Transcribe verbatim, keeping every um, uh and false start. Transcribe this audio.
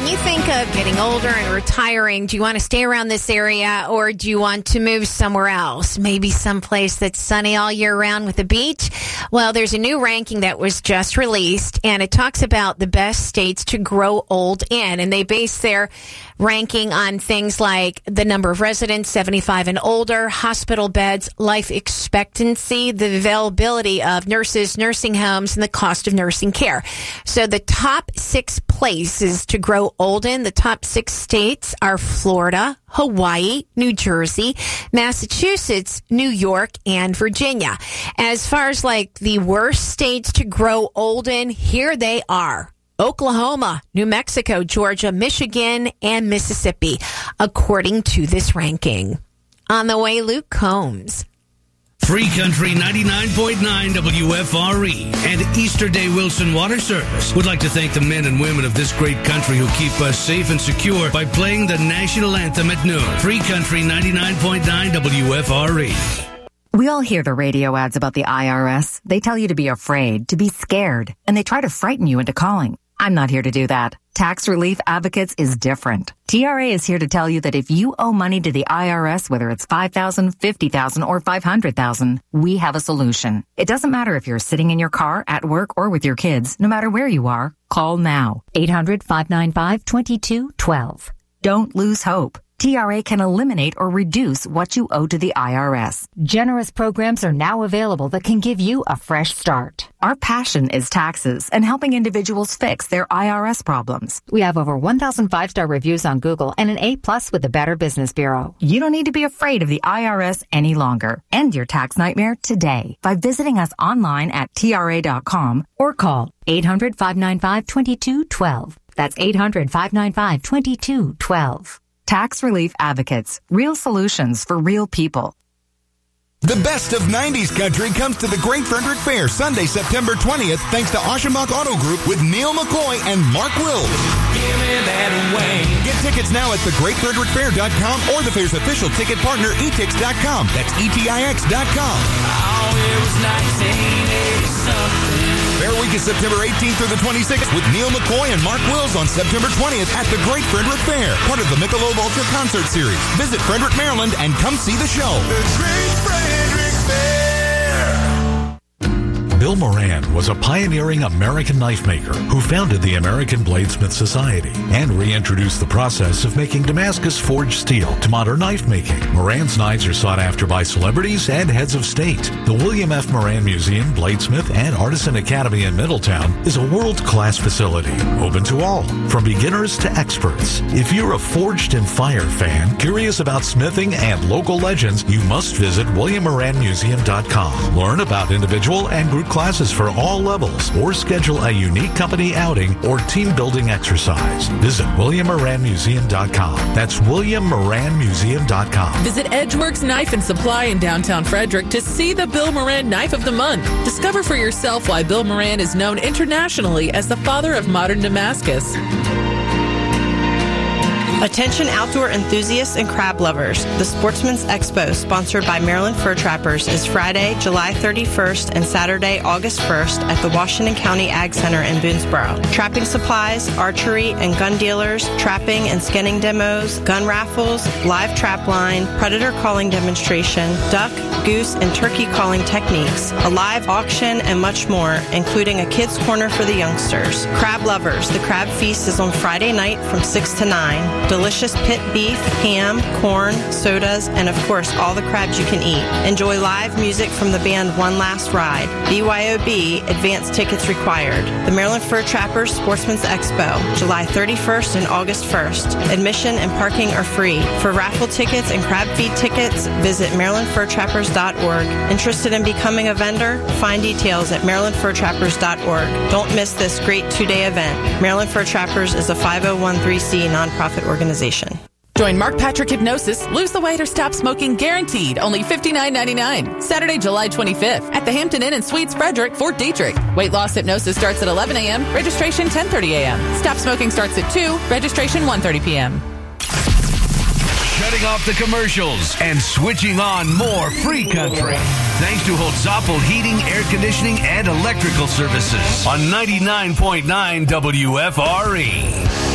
you think of getting older and retiring, do you want to stay around this area or do you want to move somewhere else? Maybe someplace that's sunny all year round with a beach? Well, there's a new ranking that was just released, and it talks about the best states to grow old in. And they base their ranking on things like the number of residents, seventy-five and older, hospital beds, life expectancy, the availability of nurses, nursing homes, and the cost of nursing care. So the top six places to grow old in, the top six states are Florida, Hawaii, New Jersey, Massachusetts, New York, and Virginia. As far as like the worst states to grow old in, here they are: Oklahoma, New Mexico, Georgia, Michigan, and Mississippi, according to this ranking. On the way, Luke Combs. Free Country ninety-nine point nine W F R E and Easter Day Wilson Water Service would like to thank the men and women of this great country who keep us safe and secure by playing the national anthem at noon. Free Country ninety-nine point nine W F R E. We all hear the radio ads about the I R S. They tell you to be afraid, to be scared, and they try to frighten you into calling. I'm not here to do that. Tax Relief Advocates is different. T R A is here to tell you that if you owe money to the I R S, whether it's five thousand dollars, fifty thousand dollars, or five hundred thousand dollars, we have a solution. It doesn't matter if you're sitting in your car, at work, or with your kids. No matter where you are, call now. eight hundred, five nine five, two two one two. Don't lose hope. T R A can eliminate or reduce what you owe to the I R S. Generous programs are now available that can give you a fresh start. Our passion is taxes and helping individuals fix their I R S problems. We have over one thousand five-star reviews on Google and an A plus with the Better Business Bureau. You don't need to be afraid of the I R S any longer. End your tax nightmare today by visiting us online at T R A dot com or call eight hundred, five nine five, two two one two. That's eight hundred, five nine five, two two one two. Tax Relief Advocates. Real solutions for real people. The best of nineties country comes to the Great Frederick Fair Sunday, September twentieth, thanks to Aschenbach Auto Group with Neil McCoy and Mark Wills. Give me that away. Get tickets now at the great frederick fair dot com or the fair's official ticket partner, e tix dot com. That's E T I X dot com. Oh, it was nineteen eighty something. Fair week is September eighteenth through the twenty-sixth with Neil McCoy and Mark Wills on September twentieth at the Great Frederick Fair, part of the Michelob Ultra Concert Series. Visit Frederick, Maryland, and come see the show. The Great Frederick Fair. Bill Moran was a pioneering American knife maker who founded the American Bladesmith Society and reintroduced the process of making Damascus forged steel to modern knife making. Moran's knives are sought after by celebrities and heads of state. The William F. Moran Museum, Bladesmith, and Artisan Academy in Middletown is a world-class facility, open to all, from beginners to experts. If you're a Forged in Fire fan, curious about smithing and local legends, you must visit william moran museum dot com. Learn about individual and group classes for all levels, or schedule a unique company outing or team building exercise. Visit william moran museum dot com. That's william moran museum dot com. Visit Edgeworks Knife and Supply in downtown Frederick to see the Bill Moran Knife of the Month. Discover for yourself why Bill Moran is known internationally as the father of modern Damascus. Attention outdoor enthusiasts and crab lovers. The Sportsman's Expo, sponsored by Maryland Fur Trappers, is Friday, July thirty-first and Saturday, August first at the Washington County Ag Center in Boonesboro. Trapping supplies, archery and gun dealers, trapping and skinning demos, gun raffles, live trap line, predator calling demonstration, duck, goose, and turkey calling techniques, a live auction, and much more, including a kids' corner for the youngsters. Crab lovers, the Crab Feast is on Friday night from six to nine. Delicious pit beef, ham, corn, sodas, and of course all the crabs you can eat. Enjoy live music from the band One Last Ride. B Y O B, advance tickets required. The Maryland Fur Trappers Sportsman's Expo, July thirty-first and August first. Admission and parking are free. For raffle tickets and crab feed tickets, visit maryland fur trappers dot org. Interested in becoming a vendor? Find details at maryland fur trappers dot org. Don't miss this great two-day event. Maryland Fur Trappers is a five oh one c three nonprofit organization. Organization. Join Mark Patrick Hypnosis, lose the weight or stop smoking guaranteed, only fifty-nine ninety-nine. Saturday, July twenty-fifth at the Hampton Inn and Suites, Frederick, Fort Detrick. Weight loss hypnosis starts at eleven a.m., registration ten thirty a.m. Stop smoking starts at two, registration one thirty p.m. Shutting off the commercials and switching on more free country. Thanks to Holzapfel Heating, Air Conditioning, and Electrical Services on ninety-nine point nine W F R E.